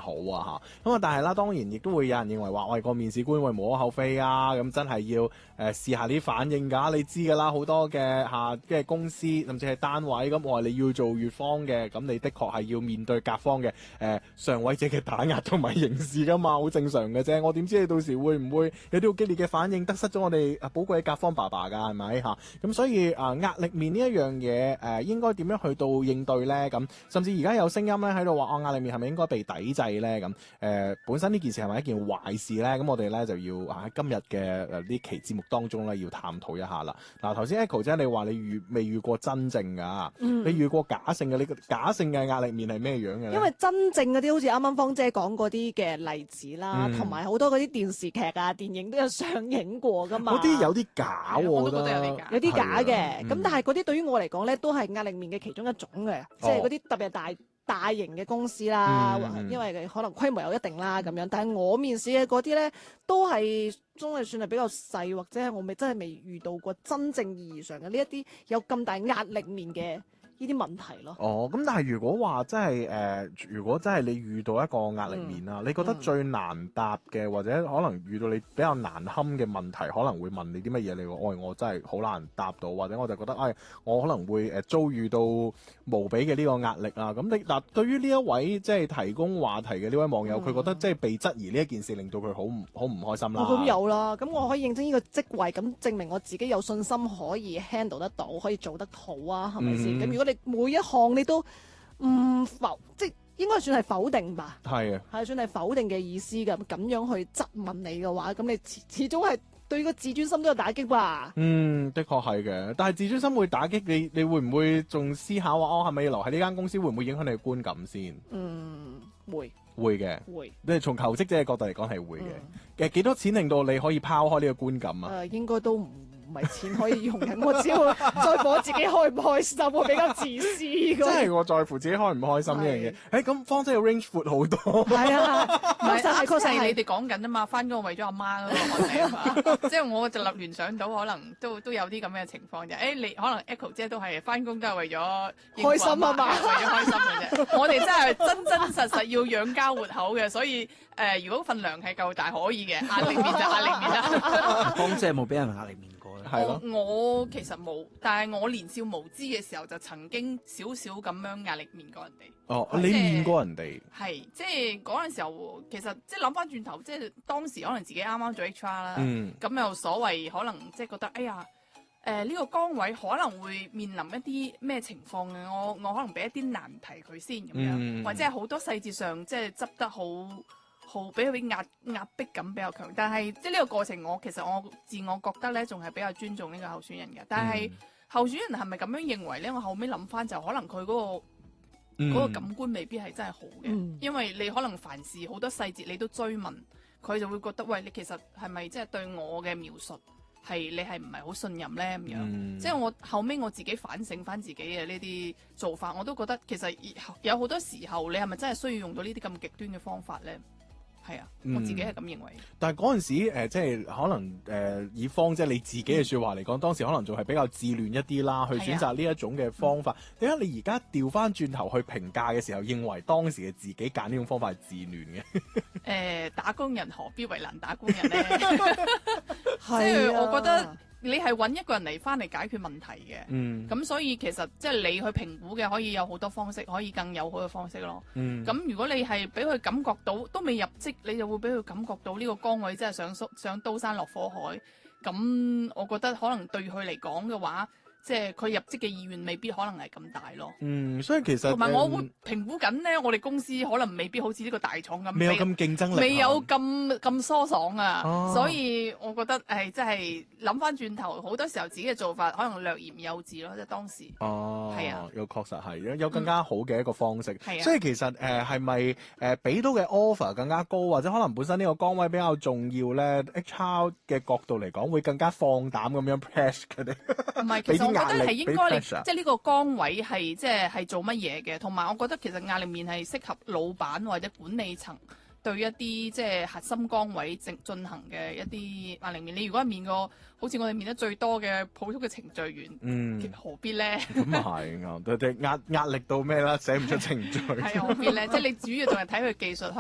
好啊嚇。咁啊，但係啦，當然亦都會有人認為話，喂個面試官會無可厚非啊，咁真係要試下啲反應㗎，你知㗎啦，好多嘅即係公司甚至係單位咁，我話你要做乙方嘅，咁你的確係要面對甲方嘅上位者嘅打壓同埋刑事㗎嘛，好正常嘅啫。我點知你到時會唔會有啲好激烈嘅反應，得失咗我哋寶貴嘅甲方爸爸㗎，係咪嚇？咁所以壓力面呢一樣嘢應該點樣去到應對咧？咁甚至而家有聲音咧喺度話，壓力面係咪應該被抵制咧？咁本身呢件事係咪一件壞事咧？咁我哋咧就要喺今日嘅呢期節目當中咧要探討一下啦。嗱，頭先 Echo 姐你話你未遇過真正㗎，你遇過假性嘅？呢個假性嘅壓力面係咩樣嘅咧？ 因為真正嗰啲好似啱啱芳姐講嗰啲嘅例子啦，同埋好多嗰啲電視劇啊、電影都有上映過㗎嘛。 嗰啲有啲假喎， 我都覺得有啲假， 有啲假嘅。咁但係嗰啲對於我嚟講咧，都係壓力面嘅其中一種嘅，即係嗰啲特別係大型嘅公司啦，因為可能規模有一定啦咁樣。但係我面試嘅嗰啲咧，都係總係算係比較細，或者係我真係未遇到過真正意義上嘅呢一啲有咁大壓力面嘅呢啲問題咯。 咁但係如果話真係如果真係你遇到一個壓力面啦，你覺得最難答嘅，或者可能遇到你比較難堪嘅問題，可能會問你啲乜嘢？你話我真係好難答到，或者我就覺得我可能會遭遇到無比嘅呢個壓力啊。咁你嗱，對於呢一位即係提供話題嘅呢位網友，佢覺得即係被質疑呢一件事令到佢好唔開心啦。 咁有啦，咁我可以認真呢個職位，咁證明我自己有信心可以 handle 得到，可以做得好啊，係咪先？咁如果你每一項你都唔即係應該算係否定吧？係啊，係算係否定嘅意思㗎。咁樣去質問你嘅話，咁你始終係對個自尊心都有打擊吧？的確係嘅。但係自尊心會打擊你，你會唔會仲思考話係咪要留喺呢間公司？會唔會影響你嘅觀感先？會嘅。你從求職者嘅角度嚟講係會嘅。其實幾多錢令到你可以拋開呢個觀感啊？應該都唔係錢可以用嘅，我只會在乎我自己開唔開心，我比較自私。真係我在乎自己開唔開心呢樣嘢。咁芳姐嘅 range 闊好多。係啊， 確實係你哋講緊啊嘛，翻工為咗阿媽嗰個問題啊嘛。即係我就聯想到可能都有啲咁嘅情況嘅。你可能 Echo 姐都係翻工都係為咗開心啊嘛，為咗開心嘅啫。我哋真係真實要養家活口嘅，所以如果份糧係夠大可以嘅，壓力面就壓力面啦。 芳姐有冇俾人壓力面過？ 我其實冇，但係我年少無知嘅時候就曾經少少咁樣壓力面過人哋。 你面過人哋？係， 即係嗰陣時候，其實即係諗翻轉頭，即係當時可能自己啱啱做 HR 啦，咁又所謂可能即係覺得，哎呀，呢個崗位可能會面臨一啲咩情況嘅，我可能俾一啲難題佢先咁樣，或者係好多細節上即係執得好俾佢壓迫感比較強，但係即係呢個過程，其實我自我覺得咧，仲係比較尊重呢個候選人嘅。但係候選人係咪咁樣認為咧？我後尾諗翻就可能佢嗰個感官未必係真係好嘅，因為你可能凡事好多細節你都追問，佢就會覺得喂，你其實係咪即係對我嘅描述你係唔係好信任咧咁樣？即係我後尾我自己反省翻自己嘅呢啲做法，我都覺得其實有好多時候你係咪真係需要用到呢啲咁極端嘅方法咧？係啊，我自己係咁認為。但係嗰陣時，即係可能以芳即係你自己嘅說話嚟講，當時可能仲係比較自戀一啲啦，去選擇呢一種嘅方法。點解你而家調翻轉頭去評價嘅時候，認為當時嘅自己揀呢種方法係自戀嘅？ 打工人何必為難打工人咧？即係我覺得。你係揾一個人嚟翻嚟解決問題嘅，咁所以其實即係你去評估嘅可以有好多方式，可以更友好嘅方式咯。咁如果你係俾佢感覺到都未入職，你就會俾佢感覺到呢個崗位真係想刀山落火海，咁我覺得可能對佢嚟講嘅話，即係佢入職嘅意願未必可能係咁大咯。 所以其實同埋我會評估緊咧，我哋公司可能未必好似呢個大廠咁， 未有咁競爭力， 未有咁疏爽啊。所以我覺得即係諗翻轉頭，好多時候自己嘅做法可能略嫌幼稚咯，即係當時。係啊， 又確實係有更加好嘅一個方式。所以其實係咪俾到嘅 offer 更加高，或者可能本身呢個崗位比較重要咧？HR 嘅角度嚟講，會更加放膽咁樣 press 佢哋。 唔係，其實我覺得係應該即係呢個崗位係即係做乜嘢嘅，同埋我覺得其實壓力面係適合老闆或者管理層對一啲即係核心崗位進行嘅一啲壓力面。你如果係面個好似我哋面得最多嘅普通嘅程序員，何必咧？ 咁啊係，對壓力到咩啦？寫唔出程序。 係何必咧？即係你主要仲係睇佢技術。